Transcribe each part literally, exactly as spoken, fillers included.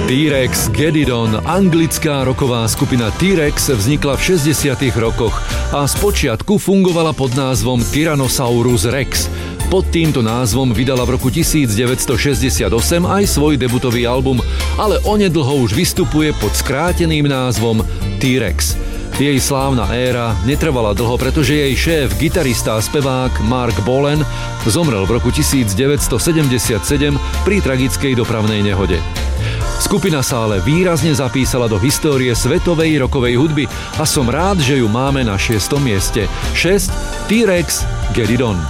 T-Rex, Get It On, anglická rocková skupina T-Rex vznikla v šesťdesiatych rokoch a spočiatku fungovala pod názvom Tyrannosaurus Rex. Pod týmto názvom vydala v roku devätnásťstošesťdesiatosem aj svoj debutový album, ale onedlho už vystupuje pod skráteným názvom T-Rex. Jej slávna éra netrvala dlho, pretože jej šéf, gitarista a spevák Mark Bolan zomrel v roku devätnásťstosedemdesiatsedem pri tragickej dopravnej nehode. Skupina sa ale výrazne zapísala do histórie svetovej rockovej hudby a som rád, že ju máme na šiestom mieste. šesť T-Rex, Get It On.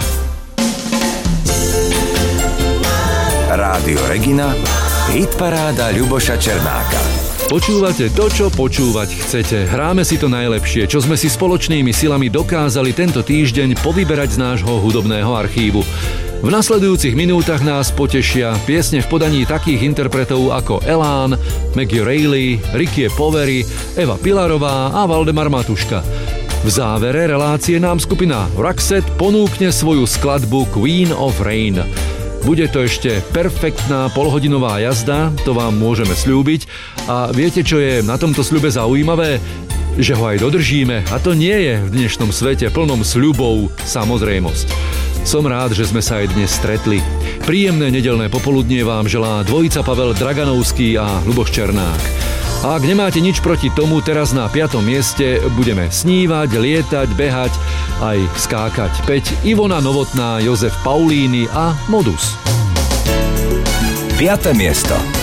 Rádio Regina, hitparáda Ľuboša Černáka. Počúvate to, čo počúvať chcete. Hráme si to najlepšie, čo sme si spoločnými silami dokázali tento týždeň povyberať z nášho hudobného archívu. V nasledujúcich minútach nás potešia piesne v podaní takých interpretov ako Elán, Maggie Reilly, Ricky Poveri, Eva Pilarová a Valdemar Matuška. V závere relácie nám skupina Roxette ponúkne svoju skladbu Queen of Rain. Bude to ešte perfektná polhodinová jazda, to vám môžeme sľúbiť. A viete, čo je na tomto sľube zaujímavé? Že ho aj dodržíme, a to nie je v dnešnom svete plnom sľubov samozrejmosť. Som rád, že sme sa aj dnes stretli. Príjemné nedeľné popoludnie vám želá dvojica Pavel Draganovský a Ľuboš Černák. A ak nemáte nič proti tomu, teraz na piatom mieste budeme snívať, lietať, behať, aj skákať. Päť Ivona Novotná, Jozef Paulíny a Modus. Piate miesto.